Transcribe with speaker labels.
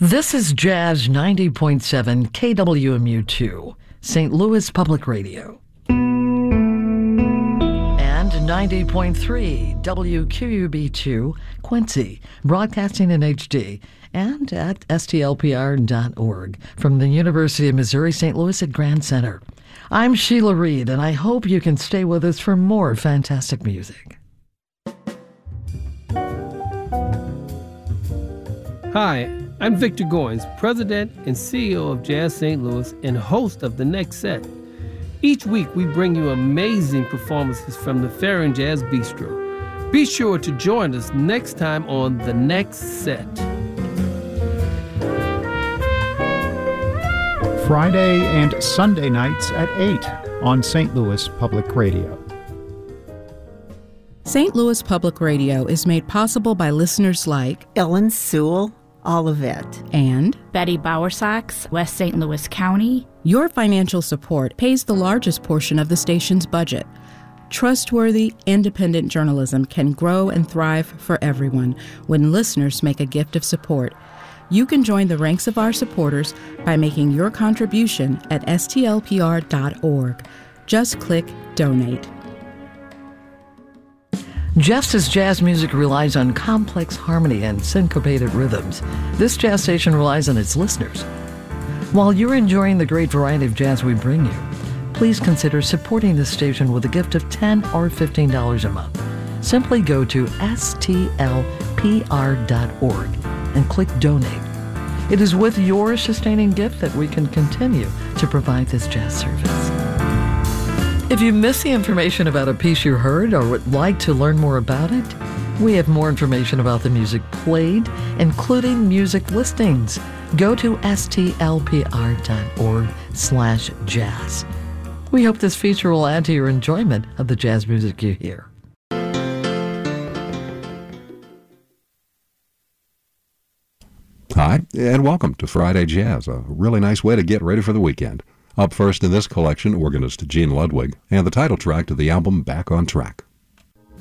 Speaker 1: This is Jazz 90.7 KWMU2, St. Louis Public Radio. And 90.3 WQUB2, Quincy, broadcasting in HD, and at stlpr.org from the University of Missouri St. Louis at Grand Center. I'm Sheila Reed, and I hope you can stay with us for more fantastic music.
Speaker 2: Hi, I'm Victor Goins, President and CEO of Jazz St. Louis and host of The Next Set. Each week, we bring you amazing performances from the Farron Jazz Bistro. Be sure to join us next time on The Next Set.
Speaker 3: Friday and Sunday nights at 8 on St. Louis Public Radio.
Speaker 4: St. Louis Public Radio is made possible by listeners like
Speaker 5: Ellen Sewell, Olivet,
Speaker 4: and
Speaker 6: Betty Bowersox, West St. Louis County.
Speaker 4: Your financial support pays the largest portion of the station's budget. Trustworthy, independent journalism can grow and thrive for everyone when listeners make a gift of support. You can join the ranks of our supporters by making your contribution at stlpr.org. Just click Donate.
Speaker 1: Just as jazz music relies on complex harmony and syncopated rhythms, this jazz station relies on its listeners. While you're enjoying the great variety of jazz we bring you, please consider supporting this station with a gift of $10 or $15 a month. Simply go to stlpr.org and click Donate. It is with your sustaining gift that we can continue to provide this jazz service. If you missed the information about a piece you heard or would like to learn more about it, we have more information about the music played, including music listings. Go to stlpr.org/jazz. We hope this feature will add to your enjoyment of the jazz music you hear.
Speaker 7: Hi, and welcome to Friday Jazz, a really nice way to get ready for the weekend. Up first in this collection, organist Gene Ludwig, and the title track to the album Back on Track.